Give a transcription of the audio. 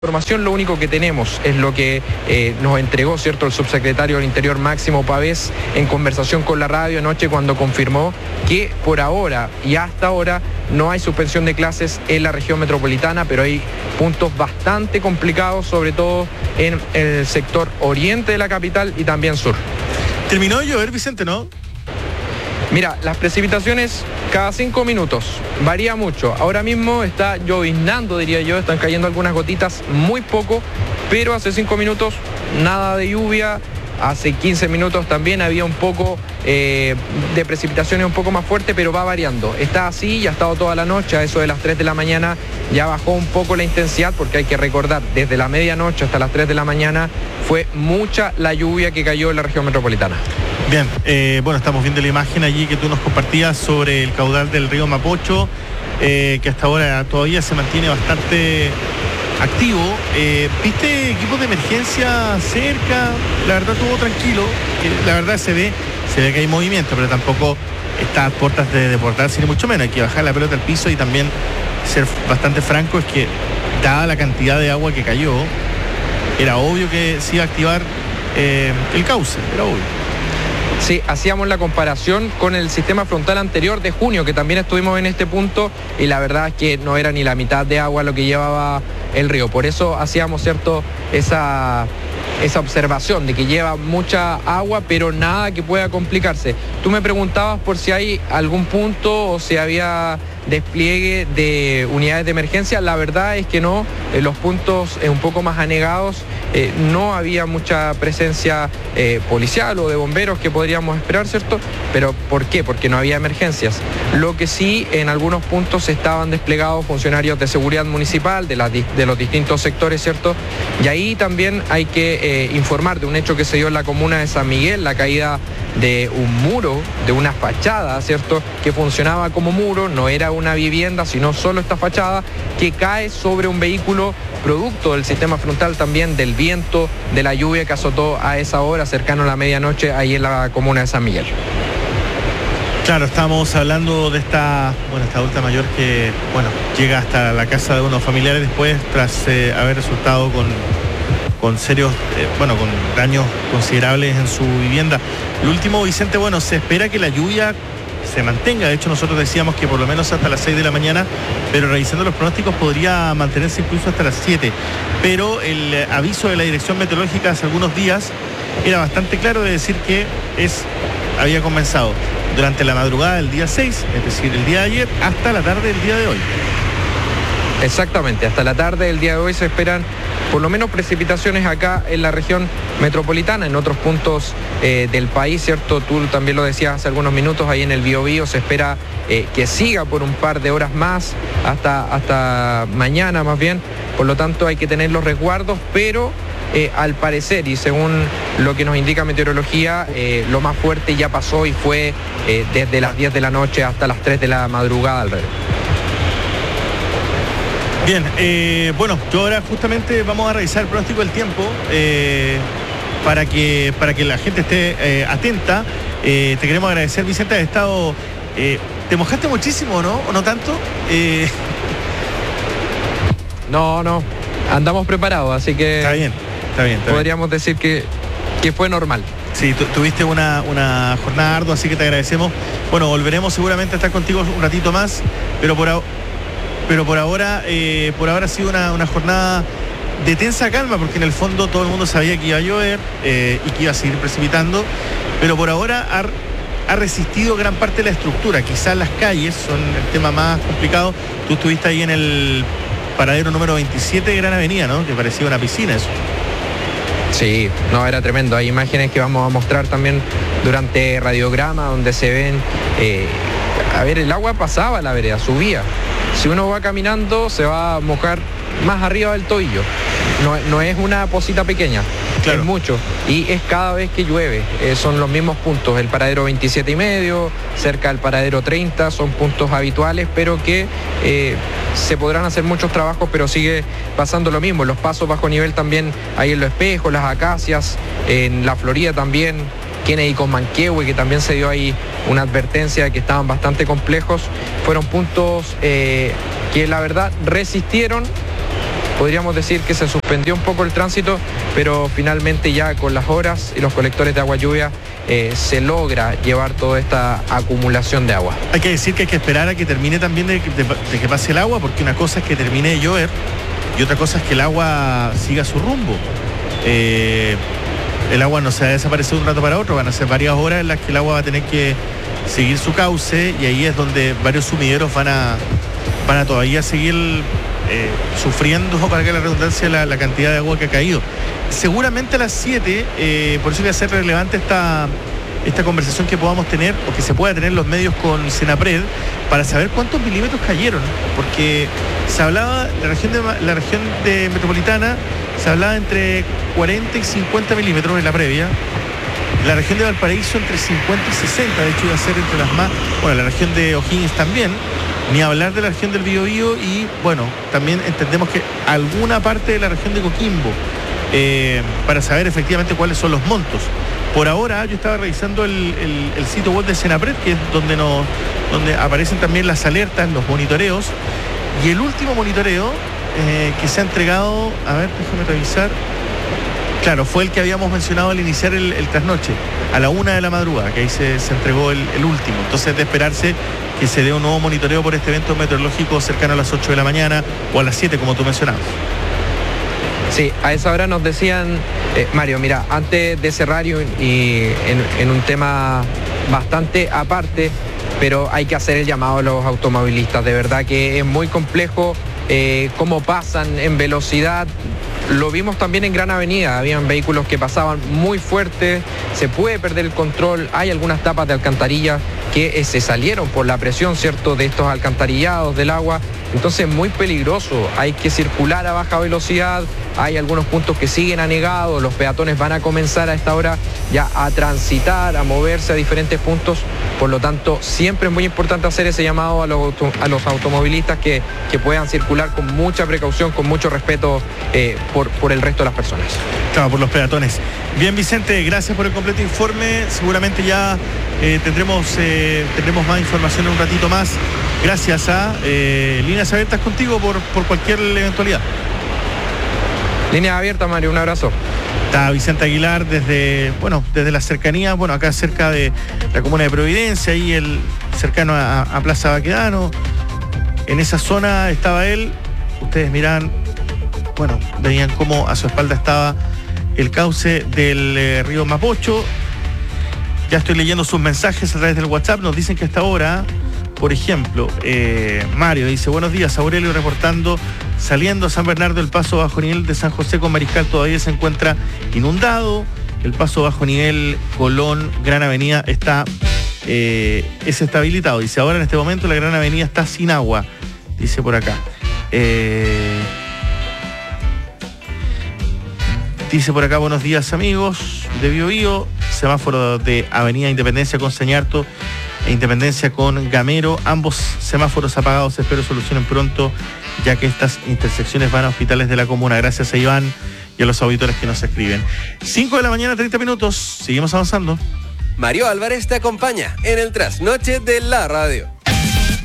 Información, lo único que tenemos es lo que nos entregó, ¿cierto?, el subsecretario del Interior Máximo Pavés en conversación con la radio anoche, cuando confirmó que por ahora y hasta ahora no hay suspensión de clases en la región metropolitana, pero hay puntos bastante complicados, sobre todo en el sector oriente de la capital y también sur. ¿Terminó de llover, Vicente, no? Mira, las precipitaciones cada 5 minutos, varía mucho. Ahora mismo está lloviznando, diría yo, están cayendo algunas gotitas, muy poco, pero hace 5 minutos nada de lluvia. Hace 15 minutos también había un poco de precipitaciones un poco más fuerte, pero va variando. Está así y ha estado toda la noche. A eso de las 3 de la mañana ya bajó un poco la intensidad, porque hay que recordar, desde la medianoche hasta las 3 de la mañana fue mucha la lluvia que cayó en la región metropolitana. Bien, bueno, estamos viendo la imagen allí que tú nos compartías sobre el caudal del río Mapocho, que hasta ahora todavía se mantiene bastante activo. ¿Viste equipos de emergencia cerca? La verdad estuvo tranquilo, la verdad se ve que hay movimiento, pero tampoco está a puertas de desbordarse, ni mucho menos. Hay que bajar la pelota al piso y también ser bastante franco, es que dada la cantidad de agua que cayó, era obvio que se iba a activar el cauce, era obvio. Sí, hacíamos la comparación con el sistema frontal anterior de junio, que también estuvimos en este punto, y la verdad es que no era ni la mitad de agua lo que llevaba el río. Por eso hacíamos, ¿cierto?, esa observación de que lleva mucha agua, pero nada que pueda complicarse. Tú me preguntabas por si hay algún punto o si había despliegue de unidades de emergencia. La verdad es que no, en los puntos un poco más anegados no había mucha presencia policial o de bomberos que podríamos esperar, ¿cierto? Pero ¿por qué? Porque no había emergencias. Lo que sí, en algunos puntos estaban desplegados funcionarios de seguridad municipal, de los distintos sectores, ¿cierto? Y ahí también hay que informar de un hecho que se dio en la comuna de San Miguel, la caída de un muro, de una fachada, ¿cierto?, que funcionaba como muro, no era una vivienda, sino solo esta fachada, que cae sobre un vehículo, producto del sistema frontal también, del viento, de la lluvia que azotó a esa hora, cercano a la medianoche, ahí en la comuna de San Miguel. Claro, estamos hablando de esta adulta mayor que, llega hasta la casa de unos familiares después, tras haber resultado con serios, con daños considerables en su vivienda. Lo último, Vicente, se espera que la lluvia se mantenga. De hecho, nosotros decíamos que por lo menos hasta las 6 de la mañana, pero revisando los pronósticos podría mantenerse incluso hasta las 7. Pero el aviso de la Dirección Meteorológica hace algunos días era bastante claro, de decir que había comenzado durante la madrugada del día 6, es decir, el día de ayer, hasta la tarde del día de hoy. Exactamente, hasta la tarde del día de hoy se esperan por lo menos precipitaciones acá en la región metropolitana. En otros puntos del país, ¿cierto? Tú también lo decías hace algunos minutos, ahí en el Biobío se espera que siga por un par de horas más, hasta mañana más bien. Por lo tanto hay que tener los resguardos, pero al parecer, y según lo que nos indica meteorología, lo más fuerte ya pasó y fue desde las 10 de la noche hasta las 3 de la madrugada alrededor. Bien, yo ahora justamente vamos a revisar el pronóstico del tiempo para que la gente esté atenta. Te queremos agradecer, Vicente, has estado... ¿te mojaste muchísimo, no? ¿O no tanto? No, andamos preparados, así que... Está bien. Podríamos decir que fue normal. Sí, tuviste una jornada ardua, así que te agradecemos. Volveremos seguramente a estar contigo un ratito más, pero por ahora ha sido una jornada de tensa calma, porque en el fondo todo el mundo sabía que iba a llover y que iba a seguir precipitando, pero por ahora ha resistido gran parte de la estructura. Quizás las calles son el tema más complicado. Tú estuviste ahí en el paradero número 27 de Gran Avenida, ¿no? Que parecía una piscina eso. Sí, era tremendo. Hay imágenes que vamos a mostrar también durante radiograma, donde se ven... el agua pasaba a la vereda, subía. Si uno va caminando, se va a mojar más arriba del tobillo. No es una posita pequeña, claro. Es mucho. Y es cada vez que llueve. Son los mismos puntos. El paradero 27,5, cerca del paradero 30, son puntos habituales, pero que se podrán hacer muchos trabajos, pero sigue pasando lo mismo. Los pasos bajo nivel también, ahí en Los Espejos, Las Acacias, en La Florida también, Kennedy con Manquehue, que también se dio ahí una advertencia de que estaban bastante complejos. Fueron puntos que la verdad resistieron podríamos decir que se suspendió un poco el tránsito, pero finalmente ya con las horas y los colectores de agua lluvia se logra llevar toda esta acumulación de agua. Hay que decir que hay que esperar a que termine también de que pase el agua, porque una cosa es que termine de llover y otra cosa es que el agua siga su rumbo. El agua no se va a desaparecer de un rato para otro, van a ser varias horas en las que el agua va a tener que seguir su cauce, y ahí es donde varios sumideros van a todavía seguir sufriendo, para que la redundancia, la cantidad de agua que ha caído. Seguramente a las 7, por eso voy a hacer relevante esta conversación que podamos tener, o que se pueda tener los medios con Senapred, para saber cuántos milímetros cayeron, porque se hablaba, la región de metropolitana, se hablaba entre 40 y 50 milímetros en la previa. La región de Valparaíso entre 50 y 60, de hecho iba a ser entre las más, bueno, la región de O'Higgins también, ni hablar de la región del Biobío, y bueno, también entendemos que alguna parte de la región de Coquimbo, para saber efectivamente cuáles son los montos. Por ahora yo estaba revisando el sitio web de Senapred, que es donde aparecen también las alertas, los monitoreos, y el último monitoreo que se ha entregado, a ver, déjame revisar. Claro, fue el que habíamos mencionado al iniciar el trasnoche, a la 1 de la madrugada, que ahí se entregó el último. Entonces, de esperarse que se dé un nuevo monitoreo por este evento meteorológico cercano a las 8 de la mañana o a las 7, como tú mencionabas. Sí, a esa hora nos decían, Mario, mira, antes de cerrar y en un tema bastante aparte, pero hay que hacer el llamado a los automovilistas. De verdad que es muy complejo cómo pasan en velocidad. Lo vimos también en Gran Avenida, habían vehículos que pasaban muy fuerte, se puede perder el control, hay algunas tapas de alcantarilla que se salieron por la presión, ¿cierto?, de estos alcantarillados del agua. Entonces muy peligroso, hay que circular a baja velocidad, hay algunos puntos que siguen anegados, los peatones van a comenzar a esta hora ya a transitar, a moverse a diferentes puntos, por lo tanto siempre es muy importante hacer ese llamado a los automovilistas que puedan circular con mucha precaución, con mucho respeto por el resto de las personas. Claro, por los peatones. Bien, Vicente, gracias por el completo informe, seguramente ya tendremos más información en un ratito más. Gracias a Líneas Abiertas contigo por cualquier eventualidad. Líneas abiertas, Mario, un abrazo. Está Vicente Aguilar desde las cercanías, acá cerca de la comuna de Providencia, ahí cercano a Plaza Baquedano. En esa zona estaba él. Ustedes miran, veían cómo a su espalda estaba el cauce del río Mapocho. Ya estoy leyendo sus mensajes a través del WhatsApp. Nos dicen que hasta ahora, por ejemplo, Mario dice: buenos días, Aurelio reportando, saliendo a San Bernardo, el paso bajo nivel de San José con Mariscal todavía se encuentra inundado. El paso bajo nivel Colón, Gran Avenida está habilitado. Dice: ahora en este momento la Gran Avenida está sin agua, dice por acá. Dice por acá: buenos días, amigos de Biobío, semáforo de Avenida Independencia con Señarto e Independencia con Gamero, ambos semáforos apagados, espero solucionen pronto, ya que estas intersecciones van a hospitales de la comuna. Gracias a Iván y a los auditores que nos escriben. 5 de la mañana, 30 minutos, seguimos avanzando. Mario Álvarez te acompaña en el trasnoche de la radio.